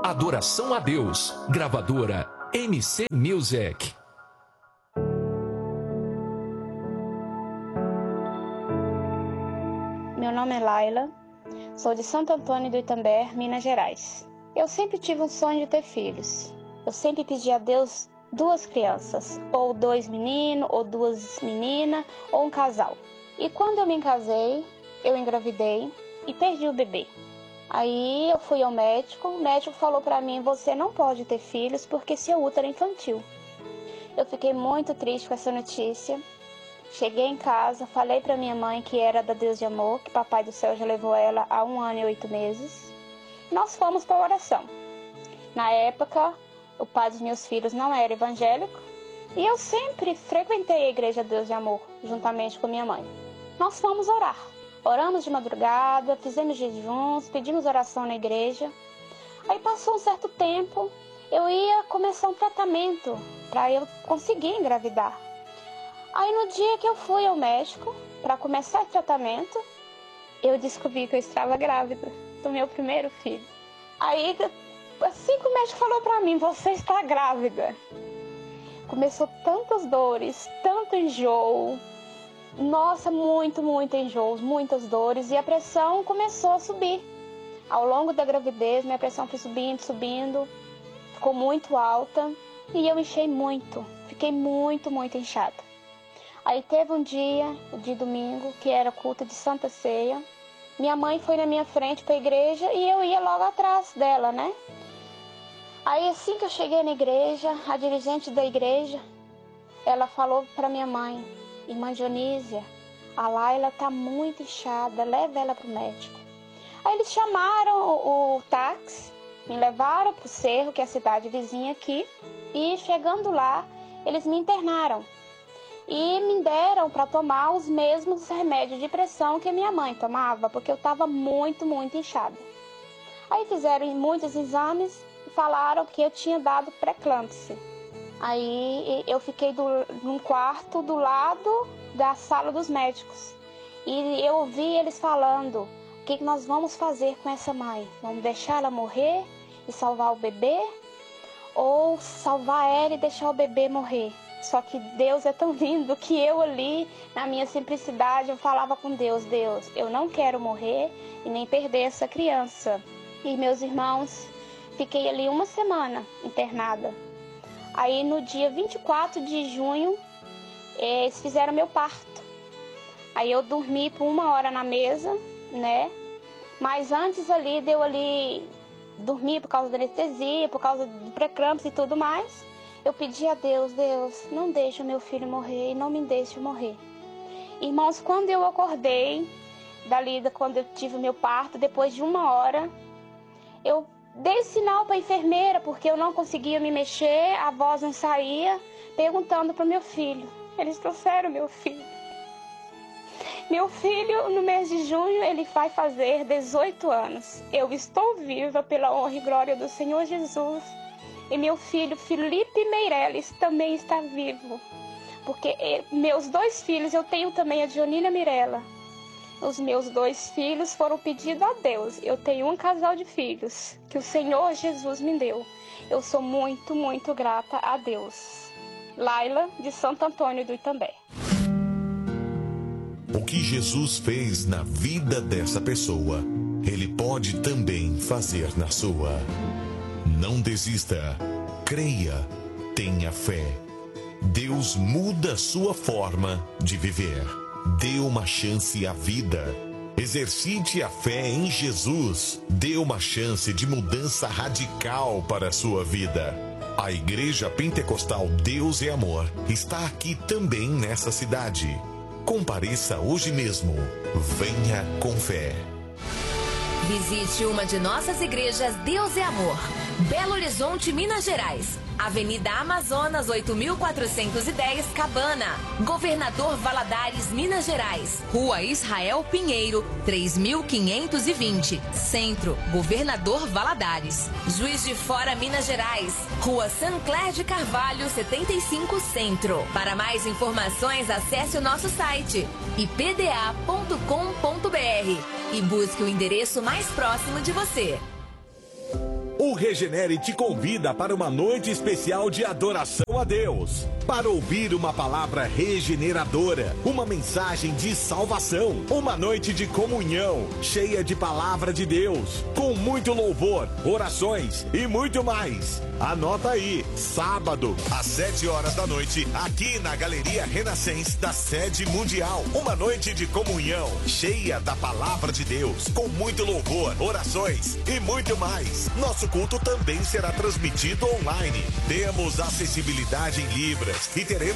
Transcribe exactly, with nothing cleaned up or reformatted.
Adoração a Deus. Gravadora M C Music. Meu nome é Laila, sou de Santo Antônio do Itambé, Minas Gerais. Eu sempre tive um sonho de ter filhos. Eu sempre pedi a Deus duas crianças, ou dois meninos, ou duas meninas, ou um casal. E quando eu me casei, eu engravidei e perdi o bebê. Aí eu fui ao médico, o médico falou para mim, você não pode ter filhos porque seu útero é infantil. Eu fiquei muito triste com essa notícia. Cheguei em casa, falei para minha mãe que era da Deus de Amor, que Papai do Céu já levou ela há um ano e oito meses. Nós fomos para a oração. Na época, o pai dos meus filhos não era evangélico e eu sempre frequentei a Igreja Deus de Amor, juntamente com minha mãe. Nós fomos orar. Oramos de madrugada, fizemos jejuns, pedimos oração na igreja. Aí passou um certo tempo, eu ia começar um tratamento para eu conseguir engravidar. Aí no dia que eu fui ao médico para começar o tratamento, eu descobri que eu estava grávida do meu primeiro filho. Aí assim que o médico falou para mim, você está grávida. Começou tantas dores, tanto enjoo. Nossa, muito, muito enjoos, muitas dores e a pressão começou a subir. Ao longo da gravidez, minha pressão foi subindo, subindo, ficou muito alta e eu inchei muito, fiquei muito, muito inchada. Aí teve um dia, o dia domingo, que era culto de Santa Ceia. Minha mãe foi na minha frente para a igreja e eu ia logo atrás dela, né? Aí assim que eu cheguei na igreja, a dirigente da igreja, ela falou para minha mãe, irmã Dionísia, a Laila tá muito inchada, leva ela pro médico. Aí eles chamaram o, o táxi, me levaram pro Cerro, que é a cidade vizinha aqui, e chegando lá, eles me internaram. E me deram para tomar os mesmos remédios de pressão que a minha mãe tomava, porque eu estava muito, muito inchada. Aí fizeram muitos exames e falaram que eu tinha dado pré-eclâmpsia. Aí eu fiquei do, num quarto do lado da sala dos médicos. E eu ouvi eles falando, o que, que nós vamos fazer com essa mãe? Vamos deixar ela morrer e salvar o bebê? Ou salvar ela e deixar o bebê morrer? Só que Deus é tão lindo que eu ali, na minha simplicidade, eu falava com Deus, Deus, eu não quero morrer e nem perder essa criança. E meus irmãos, fiquei ali uma semana internada. Aí no dia vinte e quatro de junho, eles fizeram meu parto. Aí eu dormi por uma hora na mesa, né? Mas antes ali, deu ali, dormi por causa da anestesia, por causa do pré-eclâmpsia e tudo mais. Eu pedi a Deus, Deus, não deixe o meu filho morrer e não me deixe morrer. Irmãos, quando eu acordei, dali, quando eu tive o meu parto, depois de uma hora, eu dei sinal para a enfermeira, porque eu não conseguia me mexer, a voz não saía, perguntando para o meu filho. Eles trouxeram meu filho. Meu filho, no mês de junho, ele vai fazer dezoito anos. Eu estou viva pela honra e glória do Senhor Jesus. E meu filho, Felipe Meirelles, também está vivo. Porque meus dois filhos, eu tenho também a Dionina Mirella. Os meus dois filhos foram pedidos a Deus. Eu tenho um casal de filhos que o Senhor Jesus me deu. Eu sou muito, muito grata a Deus. Laila, de Santo Antônio do Itambé. O que Jesus fez na vida dessa pessoa, Ele pode também fazer na sua. Não desista, creia, tenha fé. Deus muda a sua forma de viver. Dê uma chance à vida. Exercite a fé em Jesus. Dê uma chance de mudança radical para a sua vida. A Igreja Pentecostal Deus é Amor está aqui também nessa cidade. Compareça hoje mesmo. Venha com fé. Visite uma de nossas igrejas Deus é Amor. Belo Horizonte, Minas Gerais. Avenida Amazonas, oito mil quatrocentos e dez, Cabana. Governador Valadares, Minas Gerais. Rua Israel Pinheiro, três mil quinhentos e vinte, Centro, Governador Valadares. Juiz de Fora, Minas Gerais. Rua Sancler de Carvalho, setenta e cinco, Centro. Para mais informações, acesse o nosso site i p d a ponto com ponto b r e busque o endereço mais próximo de você. O Regenere te convida para uma noite especial de adoração a Deus, para ouvir uma palavra regeneradora, uma mensagem de salvação, uma noite de comunhão, cheia de palavra de Deus, com muito louvor, orações e muito mais. Anota aí, sábado, às sete horas da noite, aqui na Galeria Renascença da Sede Mundial. Uma noite de comunhão, cheia da palavra de Deus, com muito louvor, orações e muito mais. Nosso culto também será transmitido online. Temos acessibilidade em Libras e teremos